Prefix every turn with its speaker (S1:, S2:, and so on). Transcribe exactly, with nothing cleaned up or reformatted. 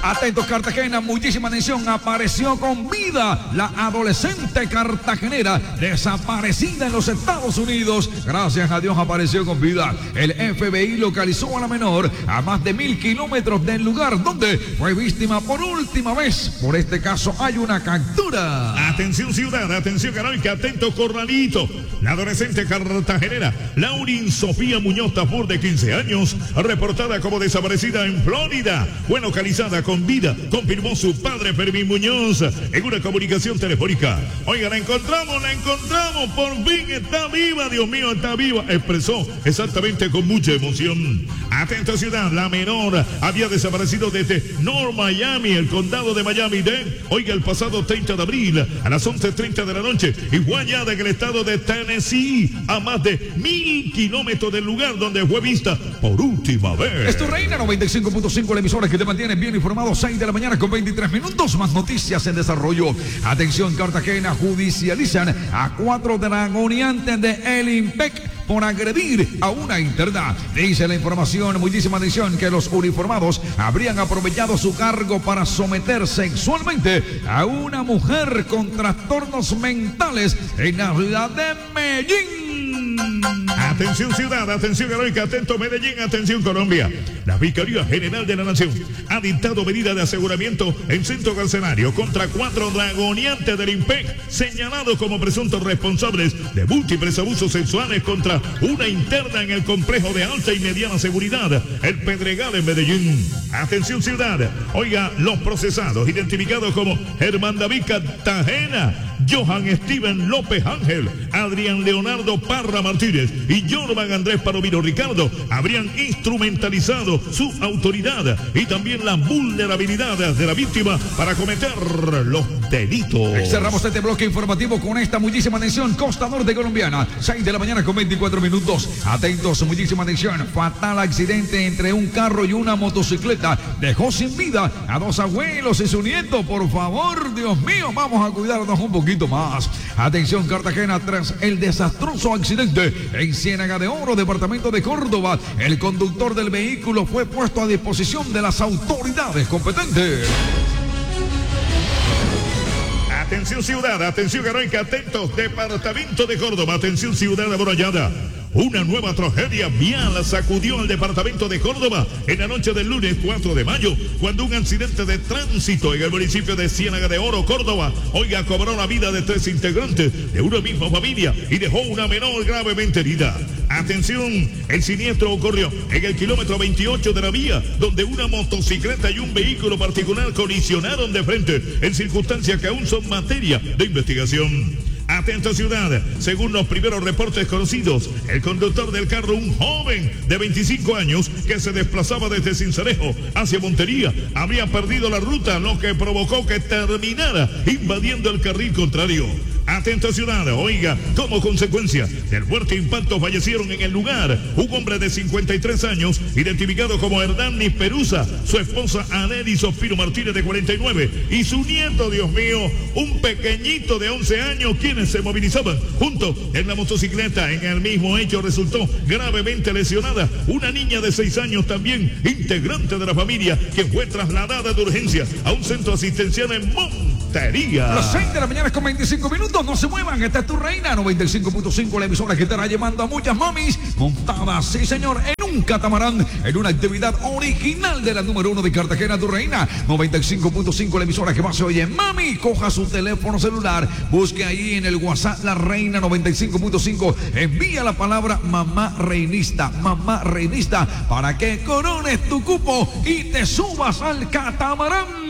S1: Atentos Cartagena, muchísima atención, apareció con vida la adolescente cartagenera desaparecida en los Estados Unidos. Gracias a Dios apareció con vida. El F B I localizó a la menor a más de mil kilómetros del lugar donde fue víctima por última vez. Por este caso hay una captura.
S2: Atención ciudad, atención heroica, atento corralito. La adolescente cartagenera Laurin Sofía Muñoz Tafur, de quince años, reportada como desaparecida en Florida, fue localizada con vida, confirmó su padre Fermín Muñoz en una comunicación telefónica. Oiga, la encontramos, la encontramos, por fin está viva, Dios mío, está viva, expresó exactamente con mucha emoción. Atento ciudad, la menor había desaparecido desde North Miami, el condado de Miami-Dade, oiga, el pasado treinta de abril a las once treinta de la noche, y fue hallada en el estado de Tennessee, a más de mil kilómetros del lugar donde fue vista por última vez.
S1: Es Tu Reina noventa y cinco punto cinco, la emisora que te mantiene bien informado. Seis de la mañana con veintitrés minutos, más noticias en desarrollo. Atención Cartagena, judicializan a cuatro dragoniantes de El Impec por agredir a una interna. Dice la información, muchísima atención, que los uniformados habrían aprovechado su cargo para someter sexualmente a una mujer con trastornos mentales en la ciudad de Medellín.
S2: Atención ciudad, atención heroica, atento Medellín, atención Colombia. La Fiscalía General de la Nación ha dictado medida de aseguramiento en centro carcelario contra cuatro dragoniantes del Impec, señalados como presuntos responsables de múltiples abusos sexuales contra una interna en el complejo de alta y mediana seguridad, El Pedregal, en Medellín. Atención ciudad, oiga, los procesados identificados como Germán David Cartagena, Johan Steven López Ángel, Adrián Leonardo Parra Martínez y Jorman Andrés Palomino Ricardo habrían instrumentalizado su autoridad y también la vulnerabilidad de la víctima para cometer los delitos.
S1: Cerramos este bloque informativo con esta muchísima atención. Costa Norte colombiana, seis de la mañana con veinticuatro minutos. Atentos, muchísima atención. Fatal accidente entre un carro y una motocicleta dejó sin vida a dos abuelos y su nieto. Por favor, Dios mío, vamos a cuidarnos un poquito más. Atención Cartagena, tras el desastroso accidente en Ciénaga de Oro, departamento de Córdoba, el conductor del vehículo fue puesto a disposición de las autoridades competentes.
S2: Atención ciudad, atención heroica, atentos departamento de Córdoba, atención ciudad amurallada. Una nueva tragedia vial sacudió al departamento de Córdoba en la noche del lunes cuatro de mayo, cuando un accidente de tránsito en el municipio de Ciénaga de Oro, Córdoba, oiga, cobró la vida de tres integrantes de una misma familia y dejó una menor gravemente herida. Atención, el siniestro ocurrió en el kilómetro veintiocho de la vía, donde una motocicleta y un vehículo particular colisionaron de frente, en circunstancias que aún son materia de investigación. Atento ciudad, según los primeros reportes conocidos, el conductor del carro, un joven de veinticinco años que se desplazaba desde Sincelejo hacia Montería, habría perdido la ruta, lo que provocó que terminara invadiendo el carril contrario. Atento ciudad, oiga, como consecuencia del fuerte impacto fallecieron en el lugar un hombre de cincuenta y tres años, identificado como Hernán Perusa, su esposa Aneli Sospiro Martínez, de cuarenta y nueve, y su nieto, Dios mío, un pequeñito de once años, quienes se movilizaban juntos en la motocicleta. En el mismo hecho resultó gravemente lesionada una niña de seis años, también integrante de la familia, que fue trasladada de urgencia a un centro asistencial en Montería.
S1: Las seis de la mañana con veinticinco minutos, no se muevan, esta es Tu Reina noventa y cinco punto cinco, la emisora que estará llevando a muchas mamis montadas, sí señor, en un catamarán, en una actividad original de la número uno de Cartagena, Tu Reina noventa y cinco punto cinco, la emisora que más se oye. Mami, coja su teléfono celular, busque ahí en el WhatsApp La Reina noventa y cinco punto cinco, envía la palabra mamá reinista, mamá reinista, para que corones tu cupo y te subas al catamarán.